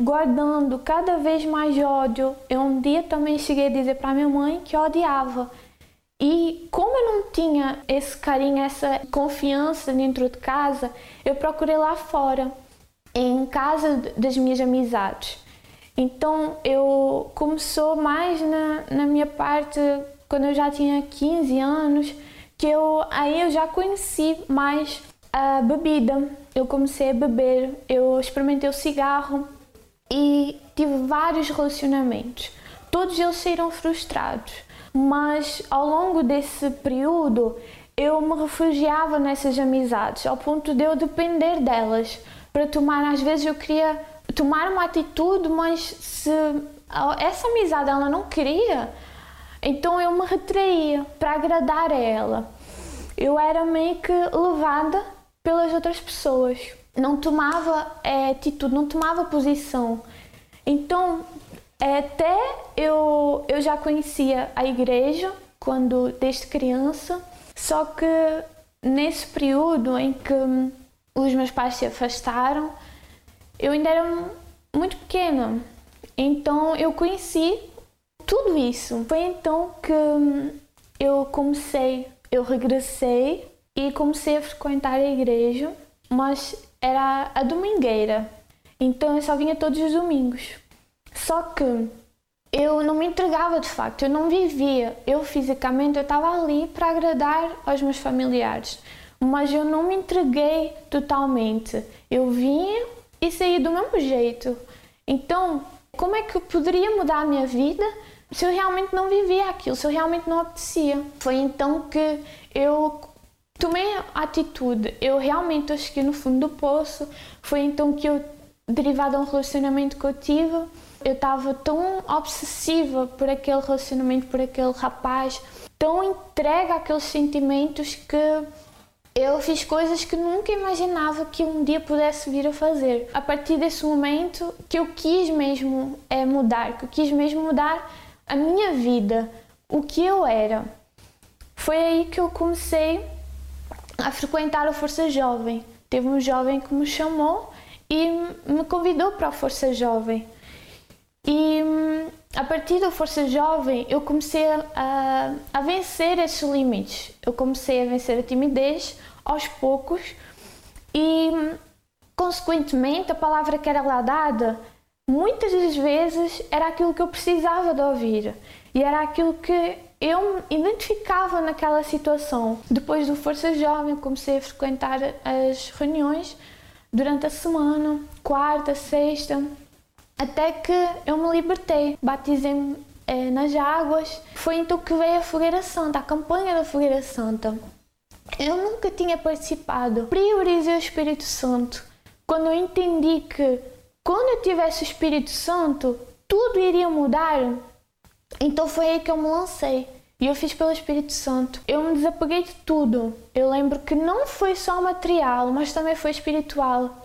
guardando cada vez mais ódio. Eu um dia também cheguei a dizer para a minha mãe que odiava. E como eu não tinha esse carinho, essa confiança dentro de casa, eu procurei lá fora, em casa das minhas amizades. Então eu começou mais na minha parte, quando eu já tinha 15 anos, aí eu já conheci mais a bebida. Eu comecei a beber, eu experimentei o cigarro e tive vários relacionamentos. Todos eles saíram frustrados. Mas ao longo desse período eu me refugiava nessas amizades, ao ponto de eu depender delas para tomar. Às vezes eu queria tomar uma atitude, mas se essa amizade ela não queria, então eu me retraía para agradar a ela. Eu era meio que levada pelas outras pessoas, não tomava atitude, não tomava posição. Então até eu já conhecia a igreja desde criança, só que nesse período em que os meus pais se afastaram, eu ainda era muito pequena, então eu conheci tudo isso. Foi então que eu regressei e comecei a frequentar a igreja, mas era a domingueira, então eu só vinha todos os domingos. Só que eu não me entregava de facto, eu não vivia. Eu fisicamente eu estava ali para agradar aos meus familiares, mas eu não me entreguei totalmente. Eu vinha e saía do mesmo jeito. Então, como é que eu poderia mudar a minha vida se eu realmente não vivia aquilo, se eu realmente não apetecia? Foi então que eu tomei a atitude, eu realmente cheguei no fundo do poço. Foi então que eu, derivado a um relacionamento que eu tive, eu estava tão obsessiva por aquele relacionamento, por aquele rapaz, tão entregue àqueles sentimentos, que eu fiz coisas que nunca imaginava que um dia pudesse vir a fazer. A partir desse momento que eu quis mesmo mudar, que eu quis mesmo mudar a minha vida, o que eu era. Foi aí que eu comecei a frequentar a Força Jovem. Teve um jovem que me chamou e me convidou para a Força Jovem. E a partir da Força Jovem eu comecei a vencer esses limites. Eu comecei a vencer a timidez aos poucos e, consequentemente, a palavra que era lá dada, muitas das vezes era aquilo que eu precisava de ouvir e era aquilo que eu me identificava naquela situação. Depois do Força Jovem comecei a frequentar as reuniões durante a semana, quarta, sexta, até que eu me libertei, batizei-me nas águas. Foi então que veio a Fogueira Santa, a campanha da Fogueira Santa. Eu nunca tinha participado. Priorizei o Espírito Santo. Quando eu entendi que quando eu tivesse o Espírito Santo, tudo iria mudar, então foi aí que eu me lancei. E eu fiz pelo Espírito Santo. Eu me desapeguei de tudo. Eu lembro que não foi só material, mas também foi espiritual.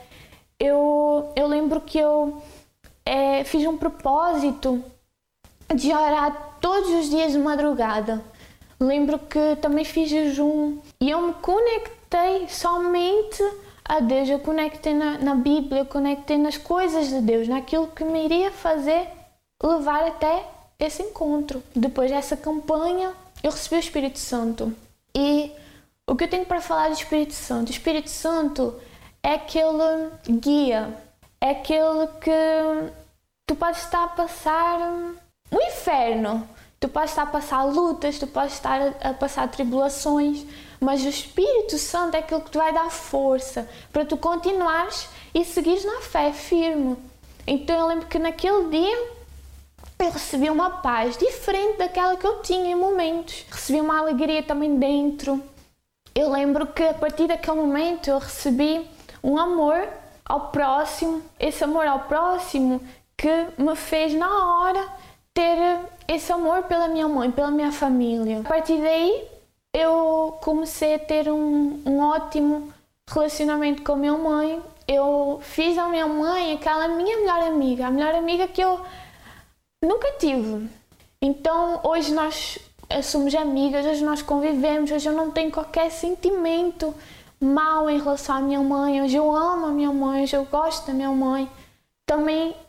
Eu lembro que eu fiz um propósito de orar todos os dias de madrugada. Lembro que também fiz jejum e eu me conectei somente a Deus. Eu conectei na Bíblia, eu conectei nas coisas de Deus, naquilo que me iria fazer levar até esse encontro. Depois dessa campanha eu recebi o Espírito Santo. E o que eu tenho para falar do Espírito Santo? O Espírito Santo é aquele guia, é aquele que tu podes estar a passar um inferno, tu podes estar a passar lutas, tu podes estar a passar tribulações, mas o Espírito Santo é aquele que te vai dar força para tu continuares e seguires na fé firme. Então eu lembro que naquele dia eu recebi uma paz diferente daquela que eu tinha em momentos. Recebi uma alegria também dentro. Eu lembro que a partir daquele momento eu recebi um amor ao próximo, esse amor ao próximo que me fez na hora ter esse amor pela minha mãe, pela minha família. A partir daí eu comecei a ter um ótimo relacionamento com a minha mãe. Eu fiz a minha mãe aquela minha melhor amiga, a melhor amiga que eu nunca tive. Então hoje nós somos amigas, hoje nós convivemos, hoje eu não tenho qualquer sentimento mau em relação à minha mãe, hoje eu amo a minha mãe, hoje eu gosto da minha mãe. Também